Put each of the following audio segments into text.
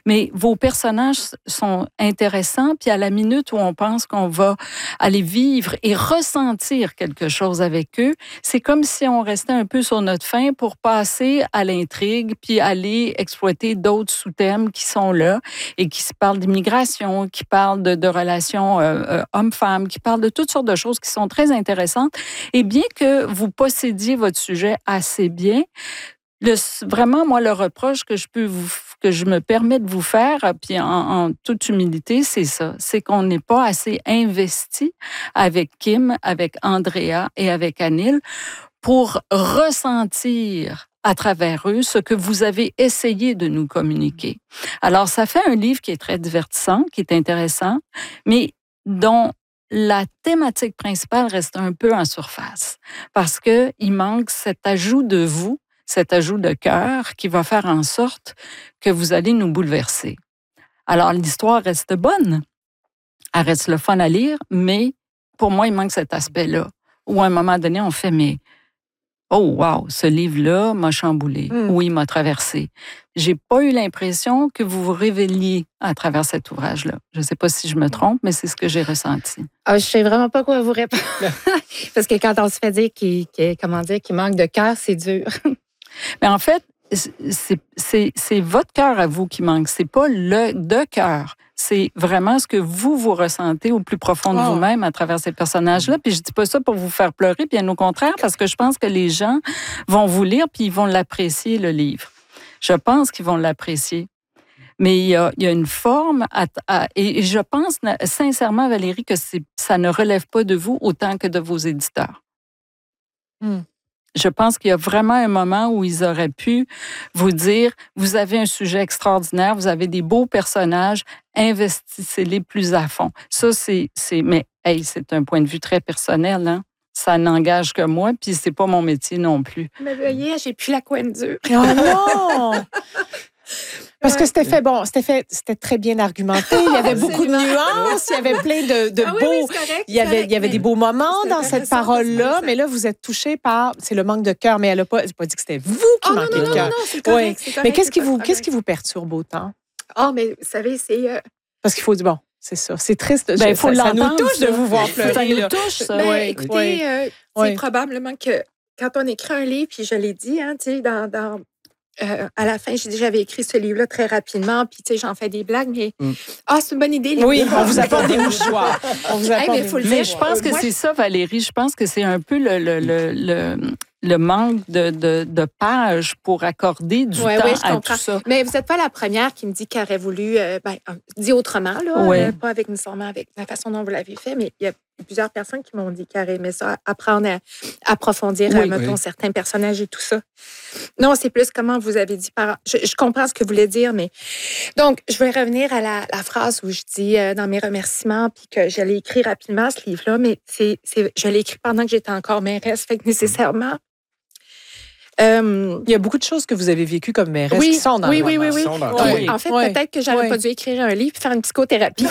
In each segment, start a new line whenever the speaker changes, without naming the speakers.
Mais vos personnages sont intéressants, puis à la minute où on pense qu'on va aller vivre et ressentir quelque chose avec eux, c'est comme si on restait un peu sur notre faim pour passer à l'intrigue, puis aller exploiter d'autres sous-thèmes qui sont là et qui parlent d'immigration, qui parlent de relations hommes-femmes, qui parlent de toutes sortes de choses qui sont très intéressantes. Et bien que vous possédiez votre sujet assez bien, vraiment, moi, le reproche que je me permets de vous faire, puis en toute humilité, c'est ça. C'est qu'on n'est pas assez investi avec Kim, avec Andrea et avec Anil pour ressentir à travers eux ce que vous avez essayé de nous communiquer. Alors, ça fait un livre qui est très divertissant, qui est intéressant, mais dont la thématique principale reste un peu en surface parce qu'il manque cet ajout de vous, cet ajout de cœur qui va faire en sorte que vous allez nous bouleverser. Alors, l'histoire reste bonne, elle reste le fun à lire, mais pour moi, il manque cet aspect-là où à un moment donné, on fait « mais oh wow, ce livre-là m'a chamboulé, oui, il m'a traversé ». J'ai pas eu l'impression que vous vous révéliez à travers cet ouvrage-là. Je sais pas si je me trompe, mais c'est ce que j'ai ressenti.
Je sais vraiment pas quoi vous répondre. Parce que quand on se fait dire qu'il manque de cœur, c'est dur.
Mais en fait, c'est votre cœur à vous qui manque. C'est pas de cœur. C'est vraiment ce que vous ressentez au plus profond de vous-même à travers ces personnages-là. Puis je dis pas ça pour vous faire pleurer, bien au contraire, parce que je pense que les gens vont vous lire puis ils vont l'apprécier, le livre. Je pense qu'ils vont l'apprécier. Mais il y a une forme et je pense sincèrement, Valérie, que ça ne relève pas de vous autant que de vos éditeurs. Je pense qu'il y a vraiment un moment où ils auraient pu vous dire, vous avez un sujet extraordinaire, vous avez des beaux personnages, investissez-les plus à fond. Ça, mais c'est un point de vue très personnel, hein? Ça n'engage que moi, puis c'est pas mon métier non plus.
Mais veuillez, j'ai plus la couenne dure.
Oh non! Parce que c'était très bien argumenté. Il y avait beaucoup de nuances, il y avait plein de beaux...
Oui, c'est correct,
il y avait des beaux moments dans cette parole-là, mais là, vous êtes touchée par... C'est le manque de cœur, mais elle n'a pas dit que c'était vous qui manquiez de cœur.
Non, c'est correct, c'est correct.
Mais qu'est-ce qui vous perturbe autant?
Mais vous savez, c'est...
Parce qu'il faut dire, bon, c'est ça. C'est triste.
Ça nous touche
de vous voir pleurer.
Ça nous touche, ça.
Écoutez, c'est probablement que quand on écrit un livre, puis je l'ai dit, hein, tu sais, à la fin, j'avais écrit ce livre-là très rapidement, puis tu sais, j'en fais des blagues, mais c'est une bonne idée.
Oui, on vous apporte des mouchoirs.
Mais je pense que c'est ça, Valérie. Je pense que c'est un peu le manque de pages pour accorder du temps à tout ça.
Mais vous n'êtes pas la première qui me dit qu'elle aurait voulu, dit autrement, là, pas nécessairement avec la façon dont vous l'avez fait, mais il y a plusieurs personnes qui m'ont dit qu'elles auraient aimé ça, apprendre à approfondir, mettons, certains personnages et tout ça. Non, c'est plus comment vous avez dit. Je comprends ce que vous voulez dire, mais... Donc, je vais revenir à la phrase où je dis dans mes remerciements, puis que je l'ai écrit rapidement, ce livre-là, mais je l'ai écrit pendant que j'étais encore mairesse, fait que nécessairement...
Il y a beaucoup de choses que vous avez vécues comme mairesse qui sont dans le roman.
Oui. En fait, peut-être que j'aurais pas dû écrire un livre et faire une psychothérapie.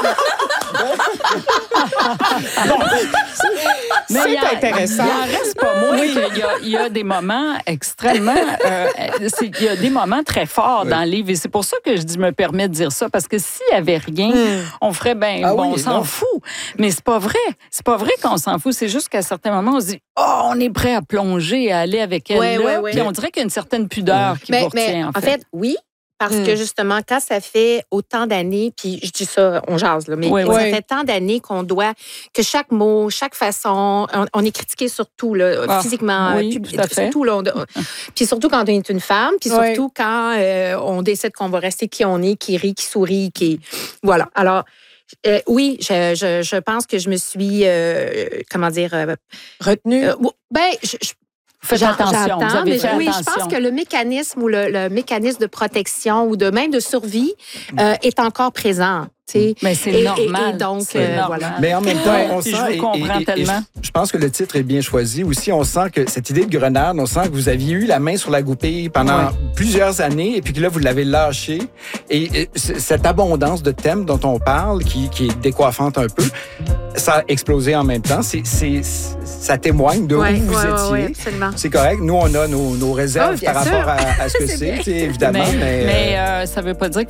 Mais c'est intéressant.
Il en reste pas moins qu'il y a des moments extrêmement... il y a des moments très forts dans le livre. Et c'est pour ça que je me permets de dire ça. Parce que s'il n'y avait rien, on ferait on s'en fout. Mais c'est pas vrai. C'est pas vrai qu'on s'en fout. C'est juste qu'à certains moments, on se dit, on est prêt à plonger, à aller avec elle là. Puis on dirait qu'il y a une certaine pudeur qui vous retient,
en fait, oui. Parce que justement, quand ça fait autant d'années, puis je dis ça, on jase, là, mais ça fait tant d'années que chaque mot, chaque façon, on est critiqué sur tout, là, physiquement, surtout, là, puis surtout quand on est une femme, puis surtout quand on décide qu'on va rester qui on est, qui rit, qui sourit, qui... Voilà. Alors, oui, je pense que je me suis,
retenue?
Faites attention.
Je pense que le mécanisme ou le mécanisme de protection ou de même de survie est encore présent.
Mais c'est normal.
Et donc, voilà.
Mais en même temps, on sent...
Je vous comprends tellement.
Je pense que le titre est bien choisi. Aussi, on sent que cette idée de grenade, on sent que vous aviez eu la main sur la goupille pendant plusieurs années et puis que là, vous l'avez lâché. Et cette abondance de thèmes dont on parle, qui est décoiffante un peu, ça a explosé en même temps. Ça témoigne de où vous étiez. C'est correct. Nous, on a nos réserves par rapport à ce que c'est, évidemment.
Mais ça ne veut pas dire